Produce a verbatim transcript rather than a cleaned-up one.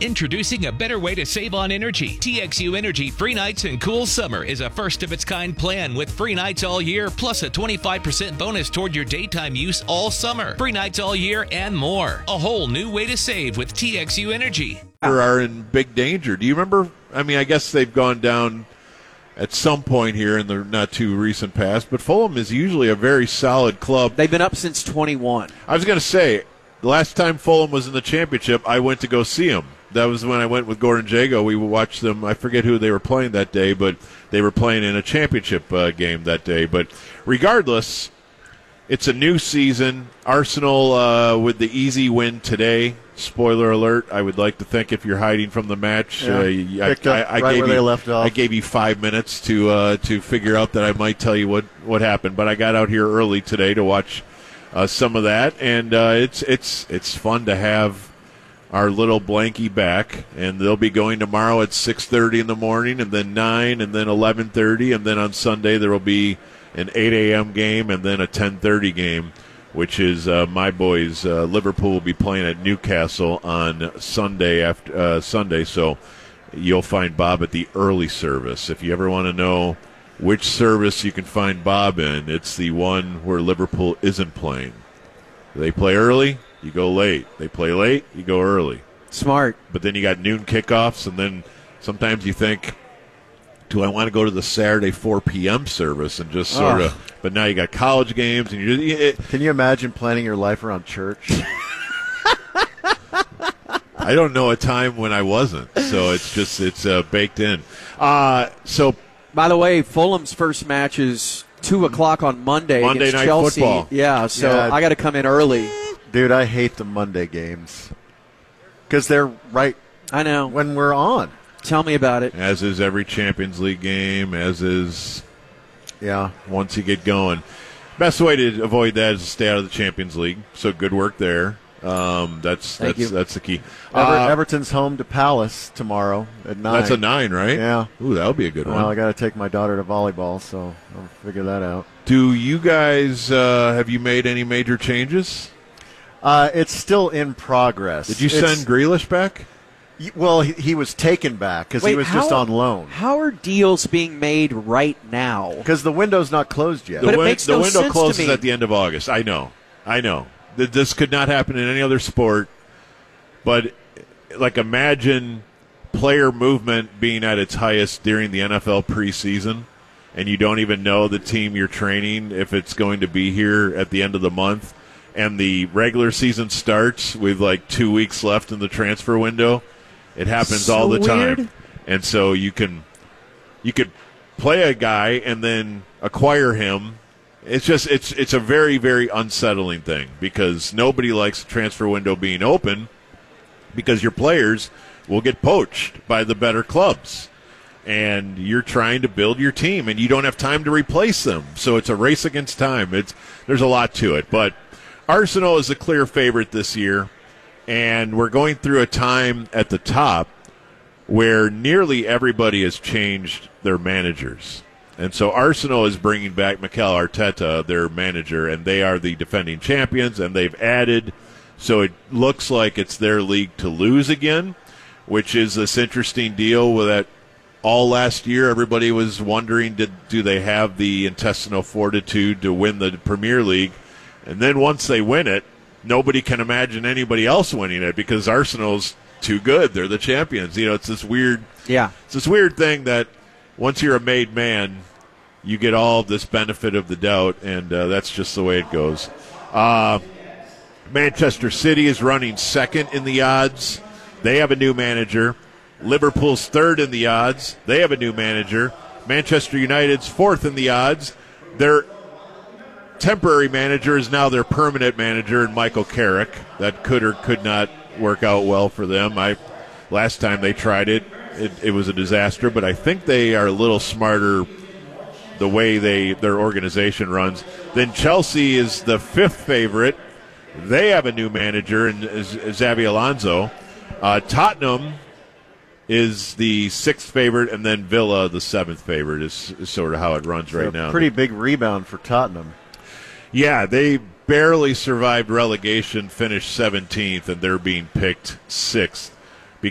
Introducing a better way to save on energy. T X U Energy Free Nights and Cool Summer is a first-of-its-kind plan with free nights all year, plus a twenty-five percent bonus toward your daytime use all summer. Free nights all year and more. A whole new way to save with T X U Energy. Are in big danger. Do you remember? I mean, I guess they've gone down at some point here in the not too recent past, but Fulham is usually a very solid club. They've been up since twenty-one. I was going to say, the last time Fulham was in the championship, I went to go see them. That was when I went with Gordon Jago. We watched them. I forget who they were playing that day, but they were playing in a championship uh, game that day. But regardless, it's a new season. Arsenal uh, with the easy win today. Spoiler alert, I would like to think if you're hiding from the match, yeah, uh, picked I, up I, I right gave where you, they left off. I gave you five minutes to uh, to figure out that I might tell you what, what happened. But I got out here early today to watch uh, some of that, and uh, it's it's it's fun to have our little Blanky back, and they'll be going tomorrow at six thirty in the morning, and then nine, and then eleven thirty, and then on Sunday there will be an eight a.m. game and then a ten thirty game, which is uh, my boys. Uh, Liverpool will be playing at Newcastle on Sunday after uh, Sunday, so you'll find Bob at the early service. If you ever want to know which service you can find Bob in, it's the one where Liverpool isn't playing. They play early, you go late. They play late, you go early. Smart. But then you got noon kickoffs, and then sometimes you think, do I want to go to the Saturday four p.m. service and just sort Ugh. of, but now you got college games. and you it, Can you imagine planning your life around church? I don't know a time when I wasn't, so it's just, it's uh, baked in. Uh, so, By the way, Fulham's first match is two o'clock on Monday, Monday against night Chelsea. football. Yeah, so Yeah. I got to come in early. Dude, I hate the Monday games because they're right I know. when we're on. Tell me about it. as is every Champions League game, as is Yeah. once you get going. Best way to avoid that is to stay out of the Champions League, so good work there. Um, that's Thank that's you. that's the key. Ever, Uh, Everton's home to Palace tomorrow at nine. that's a nine, right? Yeah. Ooh, that'll be a good Well, one. I got to take my daughter to volleyball, so I'll figure that out. Do you guys uh, have you made any major changes? Uh, it's still in progress. Did you It's- send Grealish back? y- Well, he, he was taken back because he Wait, was just how- on loan. How are deals being made right now? Because the window's not closed yet. The, But it win- makes the no window sense to closes me. at the end of August. I know. I know. Th- This could not happen in any other sport. But, like, imagine player movement being at its highest during the N F L preseason, and you don't even know the team you're training if it's going to be here at the end of the month, and the regular season starts with, like, two weeks left in the transfer window. It happens So all the weird. time. And so you can you could play a guy and then acquire him. It's just it's it's a very, very unsettling thing because nobody likes the transfer window being open because your players will get poached by the better clubs. And you're trying to build your team and you don't have time to replace them. So it's a race against time. It's there's a lot to it. But Arsenal is a clear favorite this year, and we're going through a time at the top where nearly everybody has changed their managers. And so Arsenal is bringing back Mikel Arteta, their manager, and they are the defending champions, and they've added, so it looks like it's their league to lose again, which is this interesting deal with that all last year everybody was wondering, did do they have the intestinal fortitude to win the Premier League? And then once they win it, nobody can imagine anybody else winning it because Arsenal's too good. They're the champions. You know, it's this weird Yeah. it's this weird thing that once you're a made man, you get all of this benefit of the doubt, and uh, that's just the way it goes. Uh, Manchester City is running second in the odds. They have a new manager. Liverpool's third in the odds. They have a new manager. Manchester United's fourth in the odds. Their temporary manager is now their permanent manager, and Michael Carrick. That could or could not work out well for them. I last time they tried it, it, it was a disaster, but I think they are a little smarter the way they their organization runs. Then Chelsea is the fifth favorite. They have a new manager, and Xabi Alonso. Uh, Tottenham is the sixth favorite, and then Villa the seventh favorite is, is sort of how it runs right So now. pretty big rebound for Tottenham. Yeah, they barely survived relegation, finished seventeenth, and they're being picked sixth.